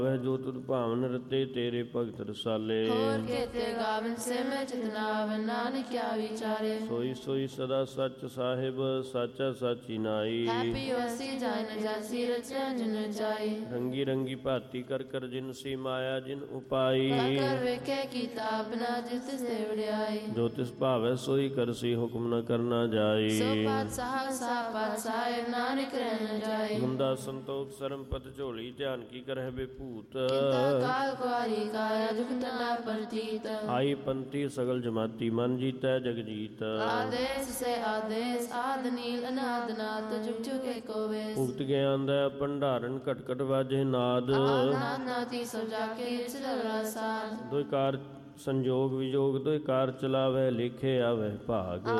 ਵਹ ਜੋ ਤੁਧ ਭਾਵਨ ਰਤੇ ਤੇਰੇ ਭਗਤ ਰਸਾਲੇ। ਹੋਰ ਕੇਤੇ ਗਾਵਨ ਸੇ ਮੈਂ ਚਿਤਨਾਵ ਨਾਨਕ ਕਿਆ ਵਿਚਾਰੇ। ਸੋਈ ਸੋਈ ਸਦਾ ਸੱਚ ਸਾਹਿਬ ਸਾਚਾ ਸਾਚੀ ਨਾਈ। ਹੈਪੀ ਵਸੀ ਜਾਇ ਨ ਜਾਸੀ ਰਚਿਆ ਜਿਨ ਰਚਾਈ। ਰੰਗੀ ਰੰਗੀ ਭਾਤੀ ਕਰ ਕਰ ਜਿਨ ਸੀ ਮਾਇਆ ਜਿਨ ਉਪਾਈ। ਕਰ ਵੇਖੇ ਕੀਤਾ ਆਪਣਾ ਜਿਸ ਤੇ ਵਡਿਆਈ। ਜੋ ਤਿਸ ਭਾਵੈ ਸੋਈ ਕਰਸੀ ਹੁਕਮ ਨ ਕਰਨਾ ਜਾਈ। ਸੋ ਪਾਤਸ਼ਾਹ ਸਾ ਪਾਤਸ਼ਾਹ ਨਾਨਕ ਰਹਿ ਨ ਜਾਈ। ਮੁੰਦਾ ਸੰਤੋਖ ਸਰਮ ਪਦ ਝੋਲੀ ਧਿਆਨ ਕੀ ਕਰਹਿ ਬੇਭੂਤ। ਕਿਤਾ ਕਾਲ ਕੁਆਰੀ ਕਾਇਆ ਜੁਗਤ ਨਾ ਪ੍ਰਤੀਤ। ਆਈ ਪੰਤੀ ਸਗਲ ਜਮਾਤੀ ਮਨ ਜੀਤੈ ਜਗ ਜੀਤ। ਆਦੇਸ ਸੇ ਆਦੇਸ ਆਦ ਨੀਲ ਅਨਾਦ ਨਾਦ ਜੁਗ ਜੁਗ ਏਕੋ ਵੇਸ। ਉਕਤ ਗਿਆਨ ਦਾ ਭੰਡਾਰਨ ਘਟ ਘਟ ਵਾਜੇ ਨਾਦ। ਆਦ ਨਾਤੀ ਸਭ ਜਾਕੇ ਚਲ ਸਾਧ। ਦੁਇ ਕਾਰ ਸੰਜੋਗ ਵਿਜੋਗ ਦੁਇ ਕਾਰ ਚਲਾਵੈ ਲੇਖੇ ਆਵੈ ਭਾਗ।